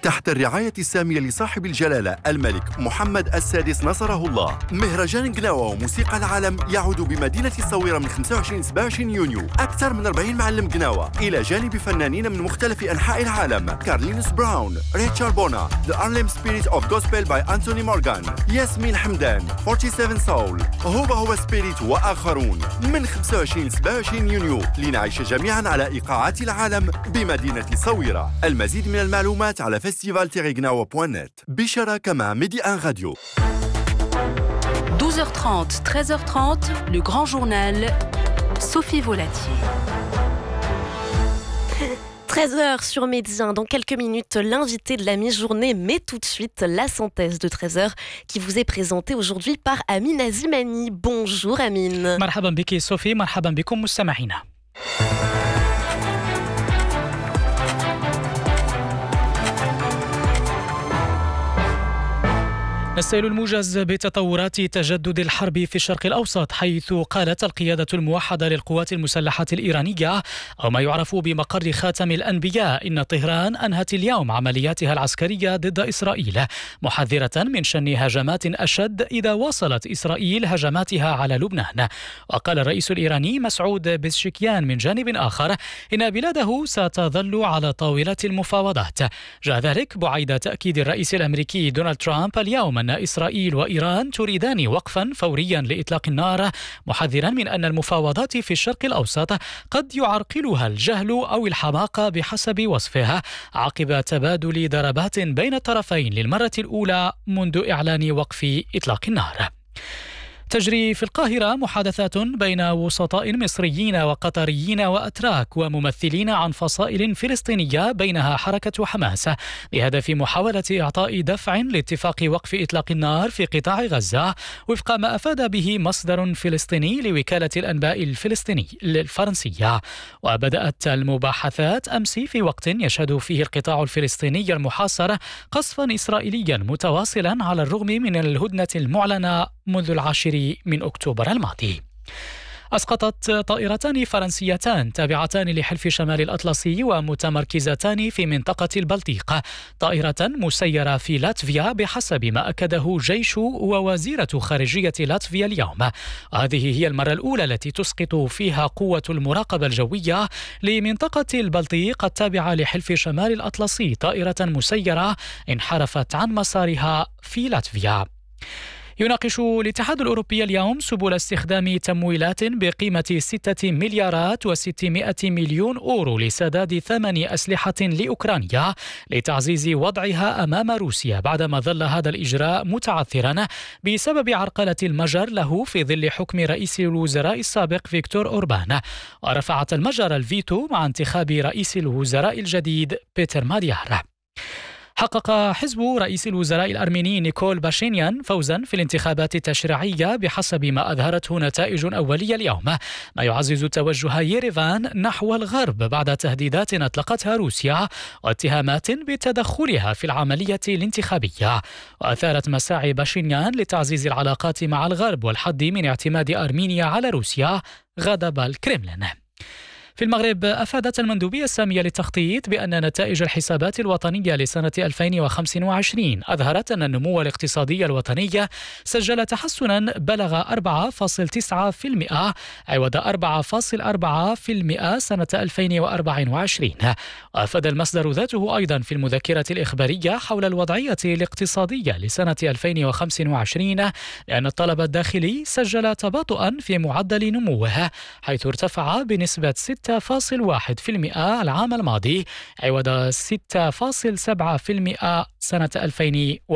تحت الرعاية السامية لصاحب الجلالة الملك محمد السادس نصره الله. مهرجان قناوة وموسيقى العالم يعود بمدينة الصويرة من 25-27 يونيو. أكثر من 40 معلم قناوة إلى جانب فنانين من مختلف أنحاء العالم: كارلينوس براون، ريتشارد بونا، The Harlem Spirit of Gospel by Anthony Morgan، ياسمين حمدان، 47 Soul، هو سبيريت وآخرون. من 25-27 يونيو لنعيش جميعا على إيقاعات العالم بمدينة الصويرة. المزيد من المعلومات على festival-gnawa.net بشراكة مع ميدي ان راديو. 12h30, 13h30, le grand journal, Sophie Volatier. 13h sur Midi 1. Dans quelques minutes, l'invité de la mi-journée, mais tout de suite, la synthèse de 13h qui vous est présentée aujourd'hui par Amine Azimani. Bonjour Amine. مرحبا بك صوفي، مرحبا بكم مستمعينا. نستهل الموجز بتطورات تجدد الحرب في الشرق الأوسط، حيث قالت القيادة الموحدة للقوات المسلحة الإيرانية أو ما يعرف بمقر خاتم الأنبياء إن طهران أنهت اليوم عملياتها العسكرية ضد إسرائيل، محذرة من شن هجمات أشد إذا واصلت إسرائيل هجماتها على لبنان. وقال الرئيس الإيراني مسعود بزشكيان من جانب آخر إن بلاده ستظل على طاولة المفاوضات. جاء ذلك بعد تأكيد الرئيس الأمريكي دونالد ترامب اليوم أن إسرائيل وإيران تريدان وقفا فوريا لإطلاق النار، محذرا من أن المفاوضات في الشرق الأوسط قد يعرقلها الجهل أو الحماقة بحسب وصفها، عقب تبادل ضربات بين الطرفين للمرة الأولى منذ إعلان وقف إطلاق النار. تجري في القاهرة محادثات بين وسطاء مصريين وقطريين وأتراك وممثلين عن فصائل فلسطينية بينها حركة حماس بهدف محاولة إعطاء دفع لاتفاق وقف إطلاق النار في قطاع غزة، وفق ما أفاد به مصدر فلسطيني لوكالة الأنباء الفرنسية. وبدأت المباحثات أمس في وقت يشهد فيه القطاع الفلسطيني المحاصر قصفا إسرائيليا متواصلا على الرغم من الهدنة المعلنة منذ 10 من أكتوبر الماضي. أسقطت طائرتان فرنسيتان تابعتان لحلف شمال الأطلسي ومتمركزتان في منطقة البلطيق طائرة مسيرة في لاتفيا بحسب ما أكده جيش ووزيرة خارجية لاتفيا اليوم. هذه هي المرة الأولى التي تسقط فيها قوة المراقبة الجوية لمنطقة البلطيق التابعة لحلف شمال الأطلسي طائرة مسيرة انحرفت عن مسارها في لاتفيا. يناقش الاتحاد الأوروبي اليوم سبل استخدام تمويلات بقيمة 6 مليارات و600 مليون أورو لسداد ثمن أسلحة لأوكرانيا لتعزيز وضعها أمام روسيا، بعدما ظل هذا الإجراء متعثرا بسبب عرقلة المجر له في ظل حكم رئيس الوزراء السابق فيكتور أوربان. ورفعت المجر الفيتو مع انتخاب رئيس الوزراء الجديد بيتر ماديار. حقق حزب رئيس الوزراء الأرميني نيكول باشينيان فوزا في الانتخابات التشريعية بحسب ما أظهرته نتائج أولية اليوم، ما يعزز توجه ييريفان نحو الغرب بعد تهديدات أطلقتها روسيا واتهامات بتدخلها في العملية الانتخابية. وأثارت مساعي باشينيان لتعزيز العلاقات مع الغرب والحد من اعتماد أرمينيا على روسيا غضب الكرملين. في المغرب أفادت المندوبية السامية للتخطيط بأن نتائج الحسابات الوطنية لسنة 2025 أظهرت أن النمو الاقتصادي الوطني سجل تحسنا بلغ 4.9% عوض 4.4% سنة 2024. وأفاد المصدر ذاته أيضا في المذكرة الإخبارية حول الوضعية الاقتصادية لسنة 2025 لأن الطلب الداخلي سجل تباطؤا في معدل نموه، حيث ارتفع بنسبة 6.1% العام الماضي عوض 6.7% سنة 2024.